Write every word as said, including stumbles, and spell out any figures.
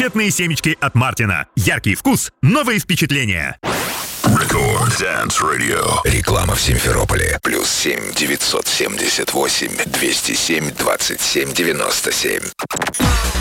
конфетные семечки от Мартина. Яркий вкус, новые впечатления. Рекорд Dance Radio. Реклама в Симферополе. Плюс семь девятьсот семьдесят восемь двести семь двадцать семь девяносто семь.